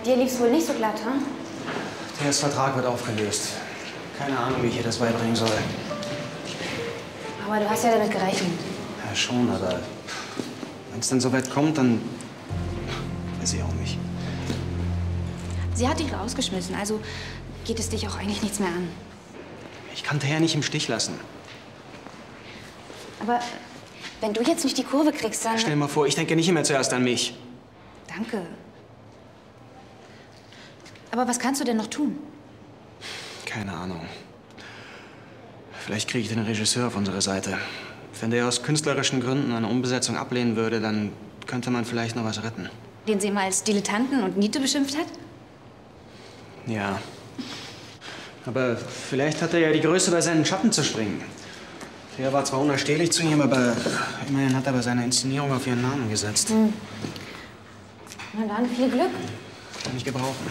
dir lief's wohl nicht so glatt, hm? Theas Vertrag wird aufgelöst. Keine Ahnung, wie ich ihr das beibringen soll. Aber du hast ja damit gerechnet. Ja, schon, aber wenn es dann so weit kommt, dann weiß ich auch nicht. Sie hat dich rausgeschmissen, also geht es dich auch eigentlich nichts mehr an. Ich kann Thea nicht im Stich lassen. Aber wenn du jetzt nicht die Kurve kriegst, dann... Stell dir mal vor, ich denke nicht immer zuerst an mich. Danke. Aber was kannst du denn noch tun? Keine Ahnung. Vielleicht kriege ich den Regisseur auf unsere Seite. Wenn der aus künstlerischen Gründen eine Umbesetzung ablehnen würde, dann könnte man vielleicht noch was retten. Den sie immer als Dilettanten und Niete beschimpft hat? Ja. Aber vielleicht hat er ja die Größe, bei seinen Schatten zu springen. Er war zwar unerstehlich zu ihm, aber immerhin hat er bei seiner Inszenierung auf ihren Namen gesetzt. Na dann, viel Glück. Kann ich gebrauchen.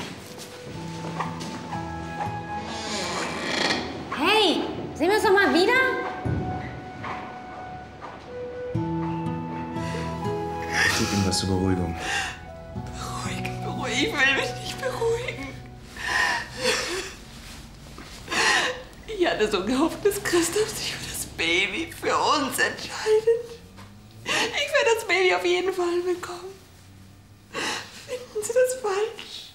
Hey, sehen wir uns doch mal wieder? Ich gebe ihm was zur Beruhigung. Beruhigen. Ich will mich nicht beruhigen. Ich hatte so gehofft, dass Christoph sich für das Baby für uns entscheidet. Ich werde das Baby auf jeden Fall bekommen. Finden Sie das falsch?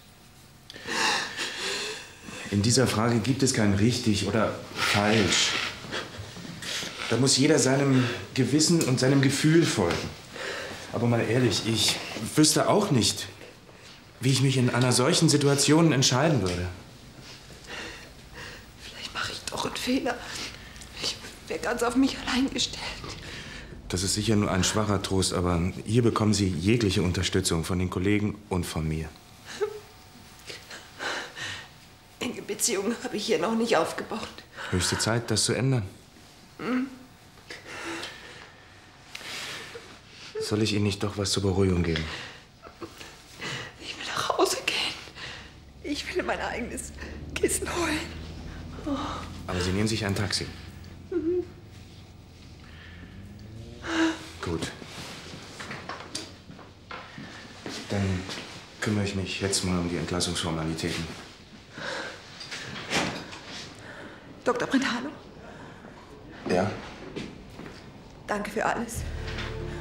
In dieser Frage gibt es kein richtig oder falsch. Da muss jeder seinem Gewissen und seinem Gefühl folgen. Aber mal ehrlich, ich wüsste auch nicht, wie ich mich in einer solchen Situation entscheiden würde. Vielleicht mache ich doch einen Fehler. Ich wäre ganz auf mich allein gestellt. Das ist sicher nur ein schwacher Trost, aber hier bekommen Sie jegliche Unterstützung von den Kollegen und von mir. Enge Beziehungen habe ich hier noch nicht aufgebaut. Höchste Zeit, das zu ändern. Soll ich Ihnen nicht doch was zur Beruhigung geben? Ich will nach Hause gehen. Ich will mein eigenes Kissen holen. Aber Sie nehmen sich ein Taxi. Gut. Dann kümmere ich mich jetzt mal um die Entlassungsformalitäten. Dr. Brentano, Ja? danke für alles.